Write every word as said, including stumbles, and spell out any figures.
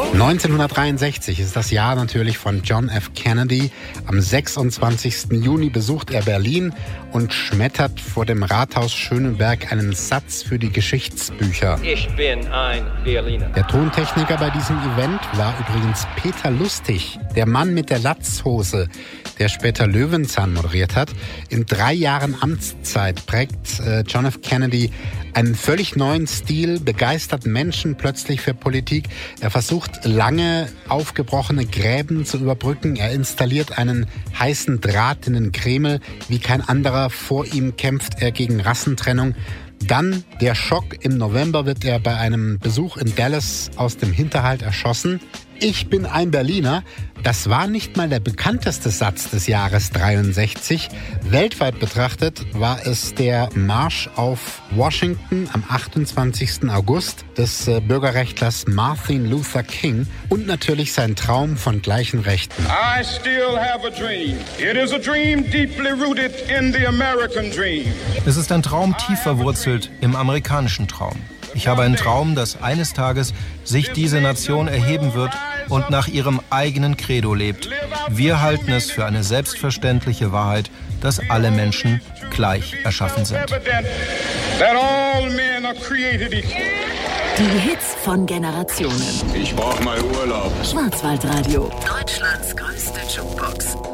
neunzehnhundertdreiundsechzig ist das Jahr natürlich von John F. Kennedy. Am sechsundzwanzigsten Juni besucht er Berlin und schmettert vor dem Rathaus Schöneberg einen Satz für die Geschichtsbücher. Ich bin ein Berliner. Der Tontechniker bei diesem Event war übrigens Peter Lustig, der Mann mit der Latzhose, der später Löwenzahn moderiert hat. In drei Jahren Amtszeit prägt äh, John F. Kennedy einen völlig neuen Stil, begeistert Menschen plötzlich für Politik. Er versucht, lange aufgebrochene Gräben zu überbrücken. Er installiert einen heißen Draht in den Kreml. Wie kein anderer vor ihm kämpft er gegen Rassentrennung. Dann der Schock. Im November wird er bei einem Besuch in Dallas aus dem Hinterhalt erschossen. Ich bin ein Berliner. Das war nicht mal der bekannteste Satz des Jahres dreiundsechzig. Weltweit betrachtet war es der Marsch auf Washington am achtundzwanzigsten August des Bürgerrechtlers Martin Luther King und natürlich sein Traum von gleichen Rechten. I still have a dream. It is a dream deeply rooted in the American dream. Es ist ein Traum tief verwurzelt im amerikanischen Traum. Ich habe einen Traum, dass eines Tages sich diese Nation erheben wird und nach ihrem eigenen Credo lebt. Wir halten es für eine selbstverständliche Wahrheit, dass alle Menschen gleich erschaffen sind. Die Hits von Generationen. Ich brauche mal Urlaub. Schwarzwaldradio. Deutschlands größte Jukebox.